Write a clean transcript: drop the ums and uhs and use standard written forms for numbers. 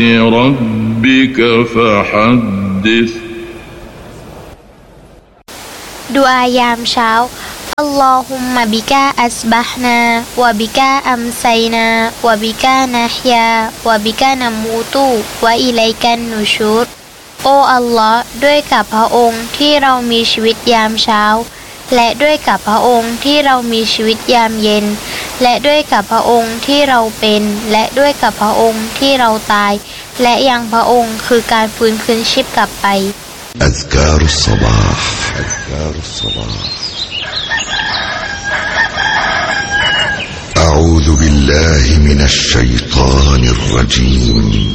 ربك فحدث ดุอายามเช้าอัลลอฮุมมะบิกาอัสบะห์นาวะบิกาอัมไซนาวะบิกานะฮยาวะบิกานะมูตุวะอิลัยกันนุชูรโออัลลอฮ์ด้วยกับพระองค์ที่เรามีชีวิตยามเช้าและด้วยกับพระองค์ที่เรามีชีวิตยามเย็นและด้วยกับพระองค์ที่เราเป็นและด้วยกับพระองค์ที่เราตายและยังพระองค์คือการฟื้นคืนชีพกลับไป أذكار الصباح أذكار الصباح أعوذ بالله من الشيطان الرجيم